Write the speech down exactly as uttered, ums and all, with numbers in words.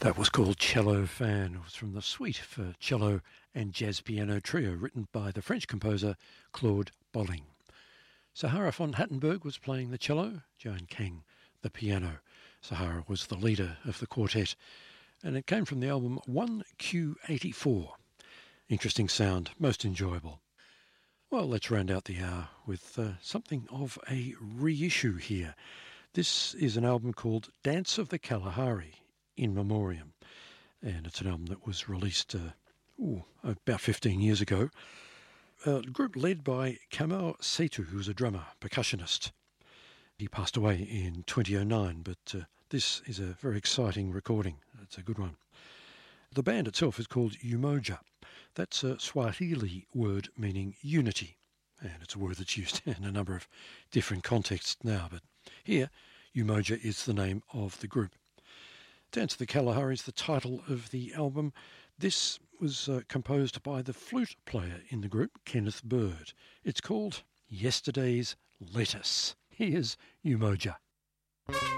That was called Cello Fan. It was from the Suite for Cello and Jazz Piano Trio, written by the French composer Claude Bolling. Sahara von Hattenberg was playing the cello, Joan Kang the piano. Sahara was the leader of the quartet, and it came from the album one Q eighty-four. Interesting sound, most enjoyable. Well, let's round out the hour with uh, something of a reissue here. This is an album called Dance of the Kalahari, in memoriam, and it's an album that was released uh, ooh, about fifteen years ago. A group led by Kamal Setu, who's a drummer, percussionist. He passed away in twenty oh nine, but uh, this is a very exciting recording. It's a good one. The band itself is called Umoja. That's a Swahili word meaning unity, and it's a word that's used in a number of different contexts now, but here Umoja is the name of the group. Dance of the Kalahari is the title of the album. This was uh, composed by the flute player in the group, Kenneth Bird. It's called Yesterday's Lettuce. Here's Umoja.